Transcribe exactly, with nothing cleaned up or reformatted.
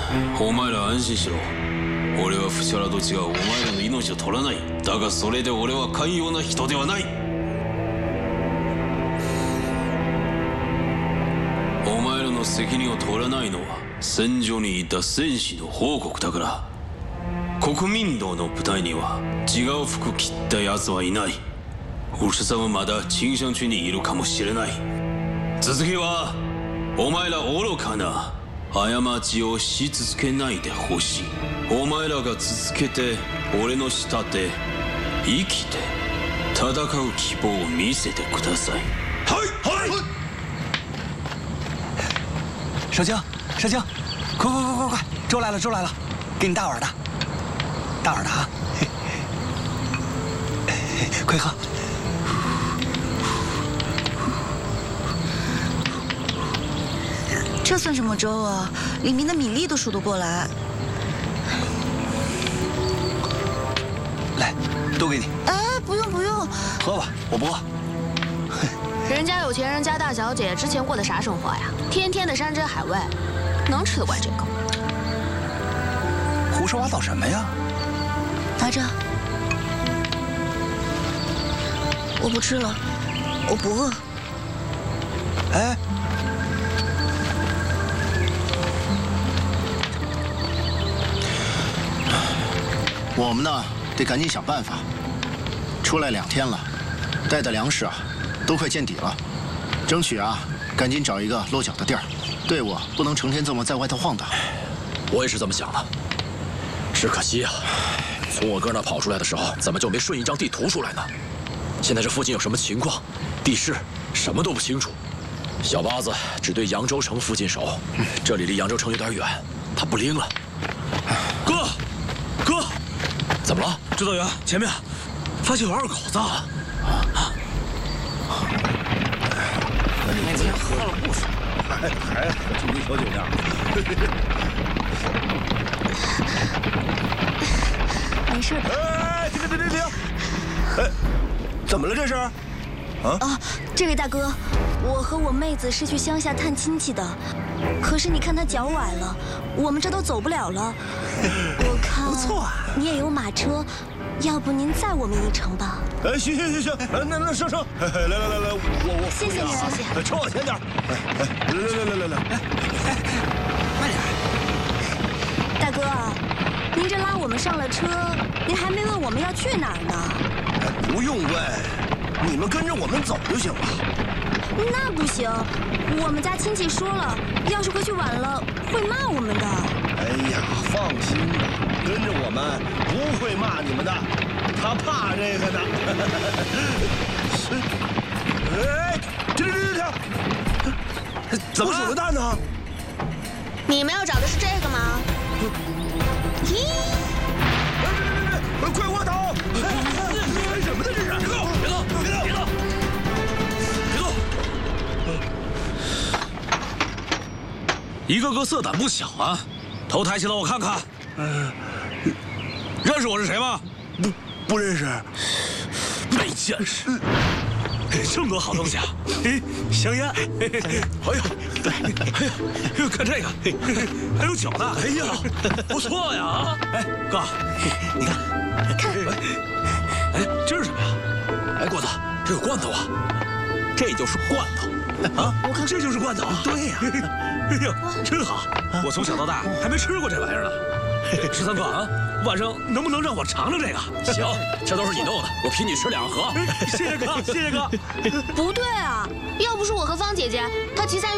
お前ら安心しろ。俺は藤原と違うお前らの命を取らない。だがそれで俺は寛容な人ではない。お前らの責任を取らないのは戦場にいた戦士の報告だから。国民党の部隊には違う服着た奴はいない。五十三はまだ陳山区にいるかもしれない。続きはお前ら愚かな過ちをし続けないでほしい。お前らが続けて俺の下で生きて戦う希望を見せてください。はいはい。 少卿，少卿，快快快快快，粥来了粥来了，给你大碗的，大碗的啊，快喝。 这算什么粥啊？里面的米粒都数得过来。 来，都给你。 哎，不用不用， 喝吧，我不饿。 人家有钱人家大小姐之前过的啥生活呀？天天的山珍海味，能吃得惯这个？ 胡说八道什么呀？ 拿着，我不吃了，我不饿。 哎。 我们呢，得赶紧想办法。出来两天了，带的粮食啊，都快见底了。争取啊，赶紧找一个落脚的地儿。队伍不能成天这么在外头晃荡。 我也是这么想的，只可惜啊，从我哥那跑出来的时候，怎么就没顺一张地图出来呢？现在这附近有什么情况，地势什么都不清楚。小八子只对扬州城附近熟，这里离扬州城有点远，他不灵了。 哥，哥。 怎么了， 指导员？前面发现有二狗子。啊！ 那天喝了不少，还还喝这么小酒量。 没事的。 哎，停停停停停！哎，怎么了这是？啊？ 啊，这位大哥，我和我妹子是去乡下探亲戚的，可是你看她脚崴了，我们这都走不了了。我看不错啊。 你也有马车，要不您载我们一程吧？ 哎，行行行行，那那上上，来来来来，我我谢谢您，谢谢， 车往前点，哎哎，来来来来来来，哎， 慢点。 大哥，您这拉我们上了车，您还没问我们要去哪儿呢？ 哎，不用问，你们跟着我们走就行了。 那不行，我们家亲戚说了，要是回去晚了会骂我们的。 哎呀，放心吧。 跟着我们不会骂你们的，他怕这个呢。哎，停停停停！怎么手榴弹呢？ 你们要找的是这个吗？咦！ 快快逃！干什么呢？这是！别动！别动！别动！别动！别动！ 一个个色胆不小啊！头抬起来，我看看。嗯。 认识我是谁吗？ 不，不认识。 没见识。这么多好东西啊！哎，香烟。哎呀，对，哎呀，哎呦，看这个，还有酒呢。哎呀，不错呀啊！哎，哥，你看， 看， 哎，这是什么呀？ 哎，郭子，这有罐头啊！这就是罐头啊！我看这就是罐头。 对呀。 哎呀，真好！我从小到大还没吃过这玩意儿呢。十三哥啊，晚上能不能让我尝尝这个？ 行，这都是你弄的，我凭你吃两盒。 谢谢哥，谢谢哥。 不对啊，要不是我和芳姐姐，她集散